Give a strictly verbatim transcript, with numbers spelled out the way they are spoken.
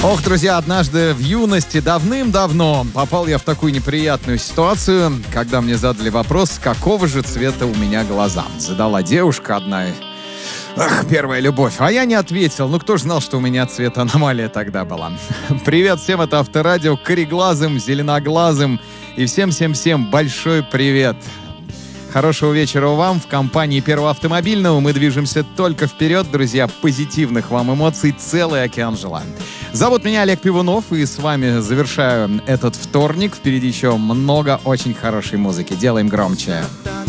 Ох, друзья, однажды в юности, давным-давно, попал я в такую неприятную ситуацию, когда мне задали вопрос, какого же цвета у меня глаза. Задала девушка одна. Ах, первая любовь. А я не ответил. Ну, кто ж знал, что у меня цветоаномалия тогда была. Привет всем, это Авторадио, кореглазым, зеленоглазым. И всем-всем-всем большой привет. Хорошего вечера вам в компании Первого автомобильного. Мы движемся только вперед, друзья. Позитивных вам эмоций, целый океан желаем. Зовут меня Олег Пивунов, и с вами завершаю этот вторник. Впереди еще много очень хорошей музыки. Делаем громче.